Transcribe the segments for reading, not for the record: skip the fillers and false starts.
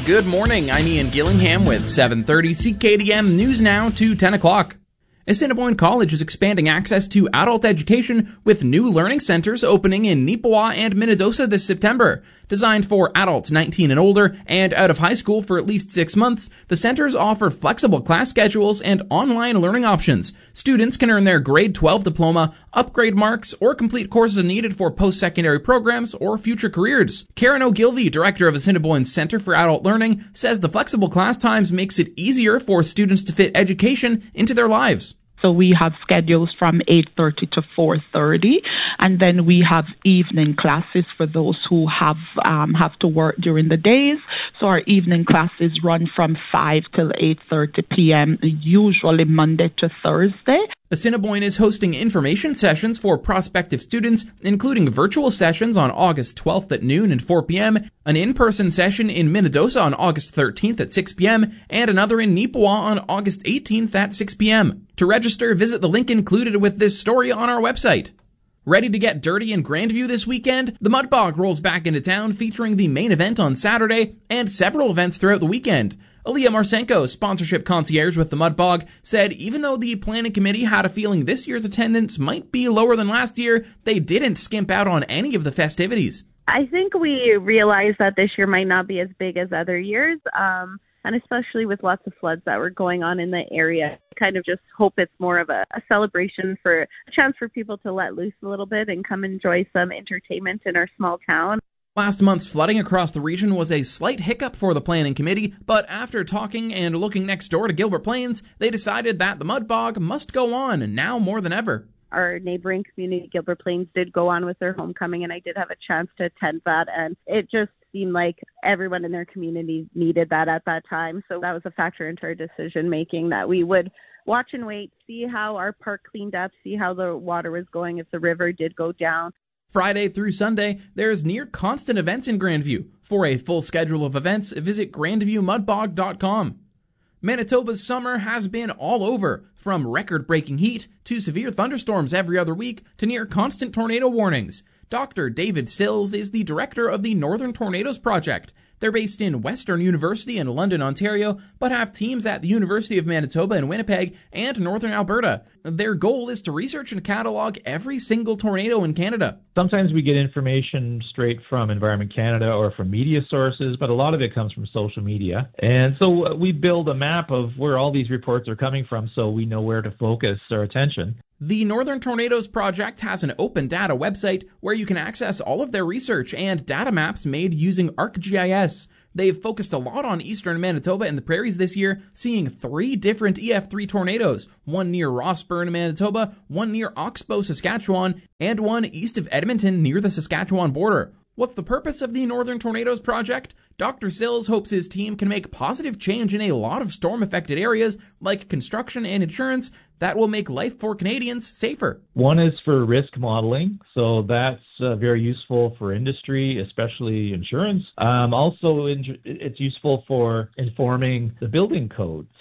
Good morning, I'm Ian Gillingham with 7:30 CKDM News Now to 10 o'clock. Assiniboine College is expanding access to adult education with new learning centers opening in Neepawa and Minnedosa this September. Designed for adults 19 and older and out of high school for at least 6 months, the centers offer flexible class schedules and online learning options. Students can earn their grade 12 diploma, upgrade marks, or complete courses needed for post-secondary programs or future careers. Karen O'Gilvy, director of Assiniboine's Center for Adult Learning, says the flexible class times makes it easier for students to fit education into their lives. So we have schedules from 8:30 to 4:30, and then we have evening classes for those who have to work during the days. So our evening classes run from 5 till 8:30 p.m., usually Monday to Thursday. Assiniboine is hosting information sessions for prospective students, including virtual sessions on August 12th at noon and 4 p.m., an in-person session in Minnedosa on August 13th at 6 p.m., and another in Neepawa on August 18th at 6 p.m. To register, visit the link included with this story on our website. Ready to get dirty in Grandview this weekend? The Mud Bog rolls back into town featuring the main event on Saturday and several events throughout the weekend. Aaliyah Marsenko, sponsorship concierge with the Mud Bog, said even though the planning committee had a feeling this year's attendance might be lower than last year, they didn't skimp out on any of the festivities. I think we realized that this year might not be as big as other years, and especially with lots of floods that were going on in the area. I kind of just hope it's more of a celebration, for a chance for people to let loose a little bit and come enjoy some entertainment in our small town. Last month's flooding across the region was a slight hiccup for the planning committee, but after talking and looking next door to Gilbert Plains, they decided that the Mud Bog must go on, now more than ever. Our neighboring community, Gilbert Plains, did go on with their homecoming, and I did have a chance to attend that, and it just seemed like everyone in their community needed that at that time. So that was a factor into our decision making, that we would watch and wait, see how our park cleaned up, see how the water was going, if the river did go down. Friday through Sunday, there's near constant events in Grandview. For a full schedule of events, visit grandviewmudbog.com. Manitoba's summer has been all over, from record-breaking heat to severe thunderstorms every other week to near constant tornado warnings. Dr. David Sills is the director of the Northern Tornadoes Project. They're based in Western University in London, Ontario, but have teams at the University of Manitoba in Winnipeg and Northern Alberta. Their goal is to research and catalog every single tornado in Canada. Sometimes we get information straight from Environment Canada or from media sources, but a lot of it comes from social media. And so we build a map of where all these reports are coming from so we know where to focus our attention. The Northern Tornadoes Project has an open data website where you can access all of their research and data maps made using ArcGIS. They've focused a lot on eastern Manitoba and the prairies this year, seeing 3 different EF3 tornadoes, one near Rossburn, Manitoba, one near Oxbow, Saskatchewan, and one east of Edmonton near the Saskatchewan border. What's the purpose of the Northern Tornadoes Project? Dr. Sills hopes his team can make positive change in a lot of storm-affected areas, like construction and insurance, that will make life for Canadians safer. One is for risk modeling, so that's very useful for industry, especially insurance. Also, it's useful for informing the building codes.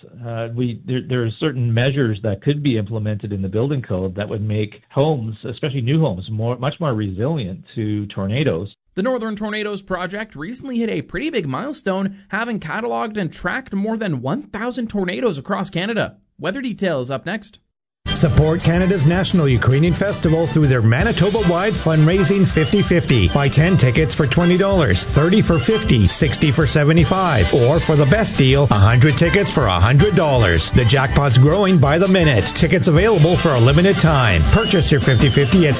There are certain measures that could be implemented in the building code that would make homes, especially new homes, much more resilient to tornadoes. The Northern Tornadoes Project recently hit a pretty big milestone, having cataloged and tracked more than 1,000 tornadoes across Canada. Weather details up next. Support Canada's National Ukrainian Festival through their Manitoba-wide fundraising 50-50. Buy 10 tickets for $20, 30 for $50, 60 for $75, or for the best deal, 100 tickets for $100. The jackpot's growing by the minute. Tickets available for a limited time. Purchase your 50-50 at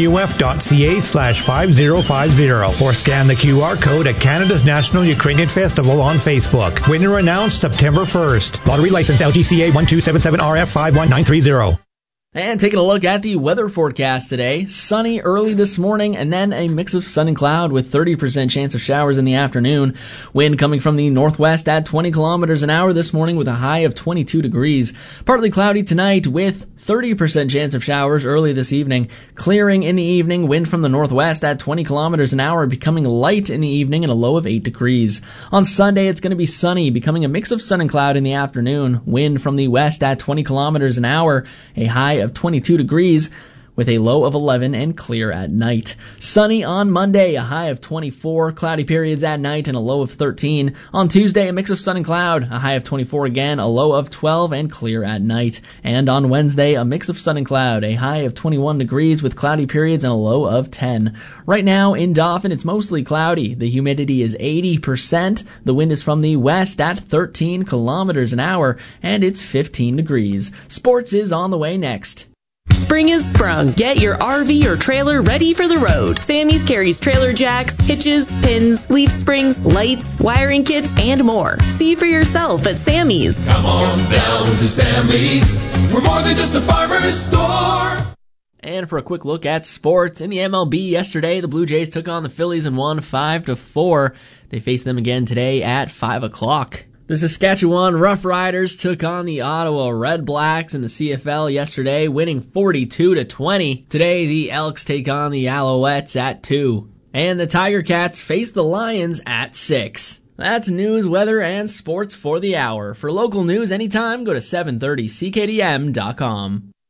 cnuf.ca/5050 or scan the QR code at Canada's National Ukrainian Festival on Facebook. Winner announced September 1st. Lottery license LGCA 1277RF51930. And taking a look at the weather forecast today, sunny early this morning and then a mix of sun and cloud with 30% chance of showers in the afternoon. Wind coming from the northwest at 20 kilometers an hour this morning with a high of 22 degrees. Partly cloudy tonight with 30% chance of showers early this evening. Clearing in the evening, wind from the northwest at 20 kilometers an hour, becoming light in the evening and a low of 8 degrees. On Sunday, it's going to be sunny, becoming a mix of sun and cloud in the afternoon. Wind from the west at 20 kilometers an hour, a high of 22 degrees. with a low of 11 and clear at night. Sunny on Monday, a high of 24, cloudy periods at night and a low of 13. On Tuesday, a mix of sun and cloud, a high of 24 again, a low of 12 and clear at night. And on Wednesday, a mix of sun and cloud, a high of 21 degrees with cloudy periods and a low of 10. Right now in Dauphin, it's mostly cloudy. The humidity is 80%. The wind is from the west at 13 kilometers an hour, and it's 15 degrees. Sports is on the way next. Spring is sprung. Get your RV or trailer ready for the road. Sammy's carries trailer jacks, hitches, pins, leaf springs, lights, wiring kits, and more. See for yourself at Sammy's. Come on down to Sammy's. We're more than just a farmer's store. And for a quick look at sports, in the MLB yesterday, the Blue Jays took on the Phillies and won 5-4. They face them again today at 5 o'clock. The Saskatchewan Roughriders took on the Ottawa Red Blacks in the CFL yesterday, winning 42-20. Today, the Elks take on the Alouettes at 2. And the Tiger Cats face the Lions at 6. That's news, weather, and sports for the hour. For local news anytime, go to 730CKDM.com.